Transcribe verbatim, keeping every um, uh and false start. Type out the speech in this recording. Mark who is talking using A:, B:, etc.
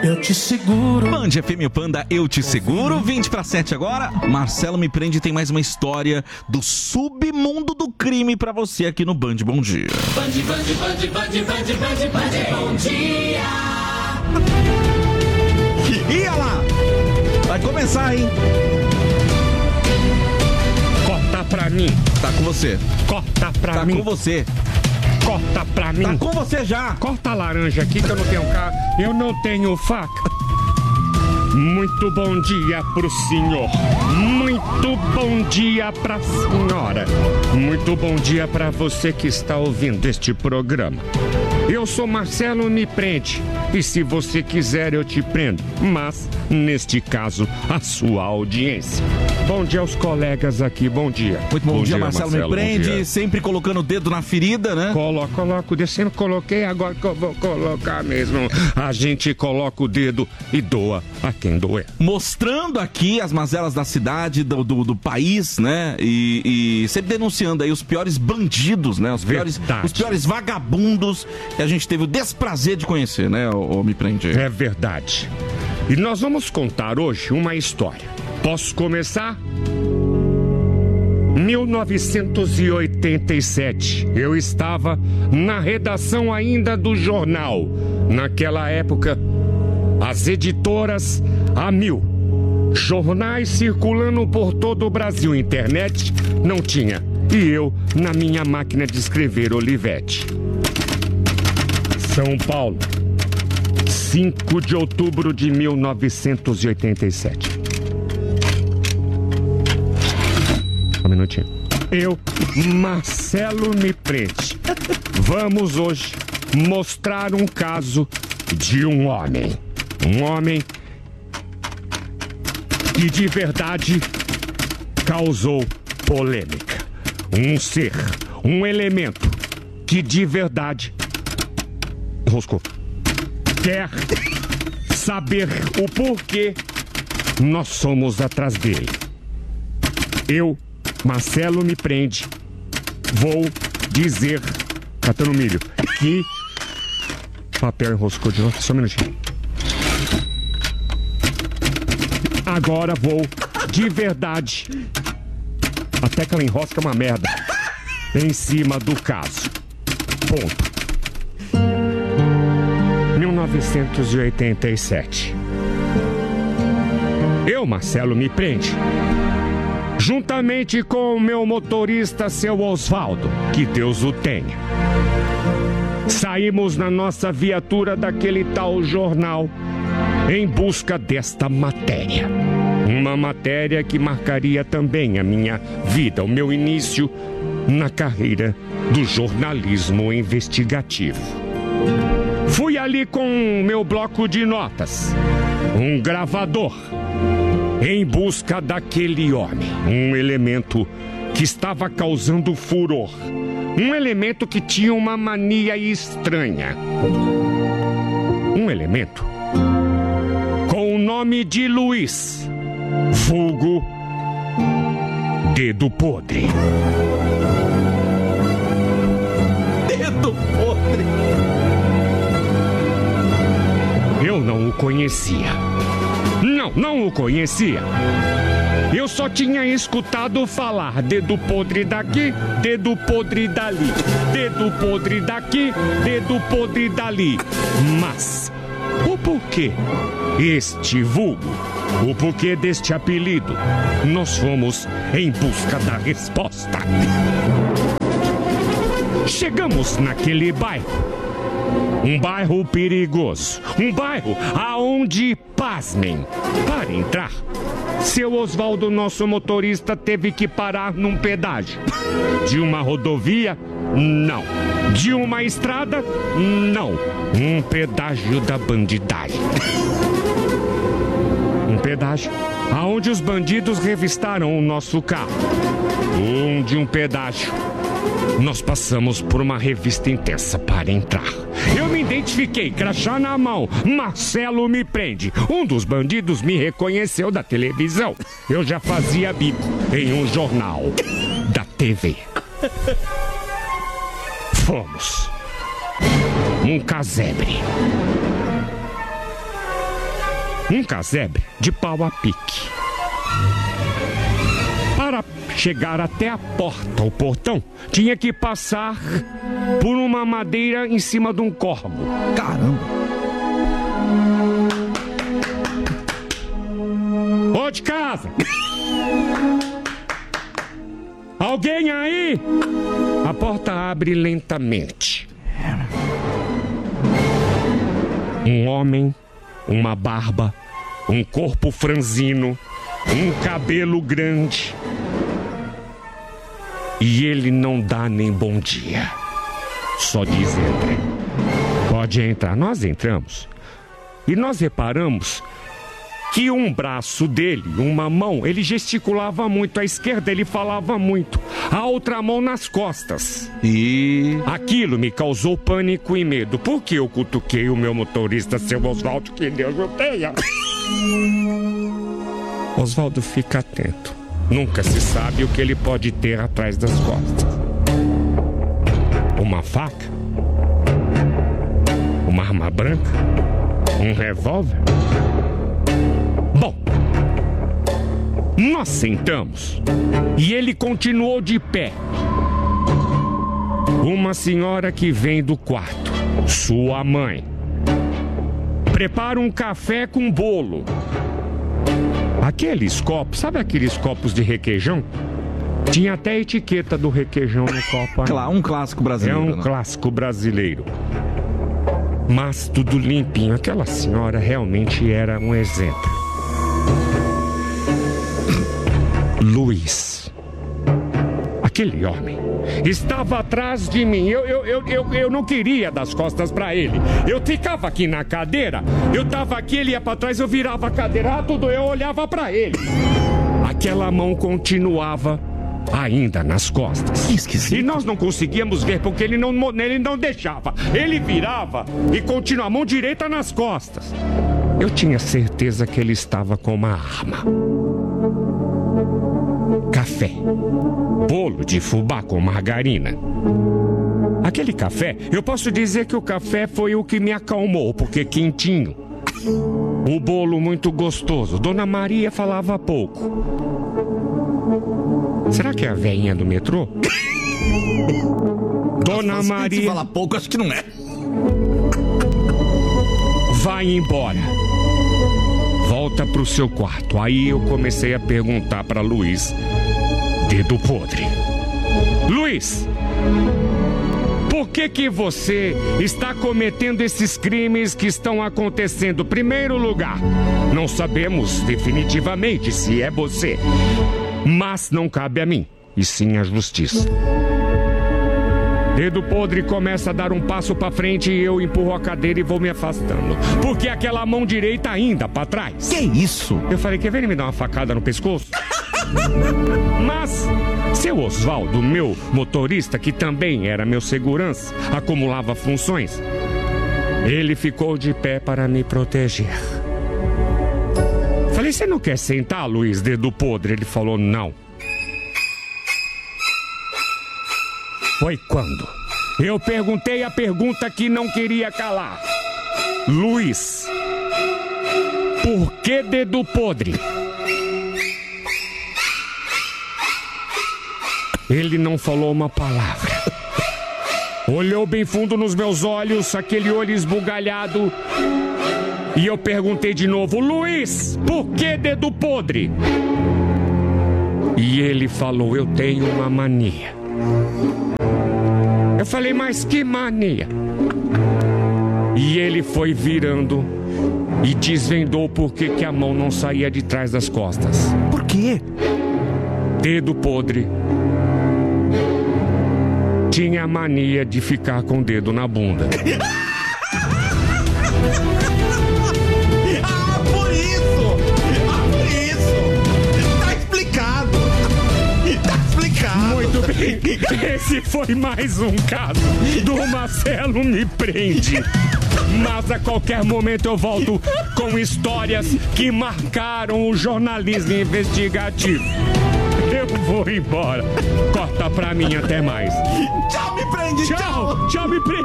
A: eu te seguro.
B: Band F M Panda, eu te seguro. vinte para sete agora. Marcelo Me Prende tem mais uma história do submundo do crime pra você aqui no Band Bom Dia.
A: Band, Band, Band, Band, Band, Band, Band, Bom Dia.
B: Ia lá! Vai começar, hein?
C: Corta pra mim.
B: Tá com você.
C: Corta pra
B: tá
C: mim.
B: Tá com você.
C: Corta pra mim.
B: Tá com você já.
C: Corta a laranja aqui que eu não tenho carro. Eu não tenho faca. Muito bom dia pro senhor. Muito bom dia pra senhora. Muito bom dia pra você que está ouvindo este programa. Eu sou Marcelo Me Prende. E se você quiser eu te prendo. Mas, neste caso, a sua audiência. Bom dia aos colegas aqui, bom dia.
B: Muito bom, bom dia, dia, Marcelo, Marcelo Me Prende. Sempre colocando o dedo na ferida, né?
C: Coloco, coloco o dedo. Sempre coloquei, agora que eu vou colocar mesmo. A gente coloca o dedo e doa a quem doer.
B: Mostrando aqui as mazelas da cidade, do, do, do país, né? E, e sempre denunciando aí os piores bandidos, né? Os piores, os piores vagabundos que a gente teve o desprazer de conhecer, né? O, o Me Prende.
C: É verdade. E nós vamos contar hoje uma história. Posso começar? mil novecentos e oitenta e sete. Eu estava na redação ainda do jornal. Naquela época, as editoras a mil. Jornais circulando por todo o Brasil. Internet não tinha. E eu na minha máquina de escrever Olivetti. São Paulo, cinco de outubro de mil novecentos e oitenta e sete. Um minutinho. Eu, Marcelo Me Prende. Vamos hoje mostrar um caso de um homem. Um homem que de verdade causou polêmica. Um ser, um elemento que de verdade Roscou. Quer saber o porquê nós somos atrás dele. Eu, Marcelo Me Prende, vou dizer, catando milho, que... Papel enroscou de novo, só um minutinho. Agora vou, de verdade, até que ela enrosca uma merda, em cima do caso. Ponto. mil novecentos e oitenta e sete. Eu, Marcelo Me Prende, juntamente com o meu motorista, seu Osvaldo, que Deus o tenha, saímos na nossa viatura daquele tal jornal em busca desta matéria. Uma matéria que marcaria também a minha vida, o meu início na carreira do jornalismo investigativo. Fui ali com o meu bloco de notas, um gravador, em busca daquele homem, um elemento que estava causando furor, um elemento que tinha uma mania estranha, um elemento com o nome de Luiz, vulgo Dedo Podre.
B: Dedo Podre.
C: Eu não o conhecia. Não, não o conhecia. Eu só tinha escutado falar dedo podre daqui, dedo podre dali, dedo podre daqui, dedo podre dali. Mas o porquê este vulgo, o porquê deste apelido, nós fomos em busca da resposta. Chegamos naquele bairro. Um bairro perigoso. Um bairro aonde, pasmem, para entrar, seu Osvaldo, nosso motorista, teve que parar num pedágio. De uma rodovia? Não. De uma estrada? Não. Um pedágio da bandidagem. Um pedágio aonde os bandidos revistaram o nosso carro. Um de um pedágio. Nós passamos por uma revista intensa para entrar. Eu me identifiquei, crachá na mão. Marcelo Me Prende. Um dos bandidos me reconheceu da televisão. Eu já fazia bico em um jornal da T V. Fomos. Um casebre. um casebre de pau a pique. Para chegar até a porta, o portão, tinha que passar por uma madeira em cima de um corgo.
B: Caramba!
C: Ô de casa! Alguém aí? A porta abre lentamente. Um homem, uma barba, um corpo franzino, um cabelo grande. E ele não dá nem bom dia. Só diz entre. Pode entrar. Nós entramos. E nós reparamos que um braço dele, uma mão, ele gesticulava muito. À esquerda ele falava muito. A outra mão nas costas.
B: E...
C: aquilo me causou pânico e medo. Porque eu cutuquei o meu motorista, seu Oswaldo, que Deus o tenha. Oswaldo, fica atento. Nunca se sabe o que ele pode ter atrás das costas. Uma faca? Uma arma branca? Um revólver? Bom, nós sentamos e ele continuou de pé. Uma senhora que vem do quarto, sua mãe, prepara um café com bolo. Aqueles copos, sabe aqueles copos de requeijão? Tinha até a etiqueta do requeijão no copo.
B: Claro, um clássico brasileiro.
C: É um
B: né?
C: clássico brasileiro. Mas tudo limpinho. Aquela senhora realmente era um exemplo. Luiz, aquele homem, estava atrás de mim. Eu, eu, eu, eu, eu não queria dar as costas pra ele. Eu ficava aqui na cadeira, eu tava aqui, ele ia pra trás, eu virava a cadeira, tudo, eu olhava pra ele. Aquela mão continuava ainda nas costas.
B: Que esquisito.
C: E nós não conseguíamos ver porque ele não, ele não deixava. Ele virava e continuava, a mão direita nas costas. Eu tinha certeza que ele estava com uma arma. Café, bolo de fubá com margarina. Aquele café, eu posso dizer que o café foi o que me acalmou, porque quentinho. O bolo muito gostoso. Dona Maria falava pouco. Será que é a velhinha do metrô? Dona
B: Nossa,
C: Maria...
B: se fala pouco, acho que não é.
C: Vai embora. Volta pro seu quarto. Aí eu comecei a perguntar pra Luiz, dedo podre. Luiz, por que que você está cometendo esses crimes que estão acontecendo? Primeiro lugar, não sabemos definitivamente se é você, mas não cabe a mim, e sim à justiça. Dedo podre começa a dar um passo pra frente e eu empurro a cadeira e vou me afastando. Porque aquela mão direita ainda pra trás.
B: Que isso?
C: Eu falei, quer ver ele me dar uma facada no pescoço? Mas, seu Oswaldo, meu motorista, que também era meu segurança, acumulava funções, ele ficou de pé para me proteger. Falei, você não quer sentar, Luiz, dedo podre? Ele falou, não. Foi quando eu perguntei a pergunta que não queria calar. Luiz, por que dedo podre? Ele não falou uma palavra. Olhou bem fundo nos meus olhos, aquele olho esbugalhado. E eu perguntei de novo, Luiz, por que dedo podre? E ele falou, eu tenho uma mania. Eu falei, mas que mania? E ele foi virando e desvendou por que que a mão não saía de trás das costas.
B: Por quê?
C: Dedo podre tinha a mania de ficar com o dedo na bunda.
B: Ah, por isso! Ah, por isso! Tá explicado! Tá explicado!
C: Muito bem, esse foi mais um caso do Marcelo Me Prende. Mas a qualquer momento eu volto com histórias que marcaram o jornalismo investigativo. Eu vou embora. Corta pra mim, até mais.
B: Tchau, Me Prende!
C: Tchau, tchau, Me Prende!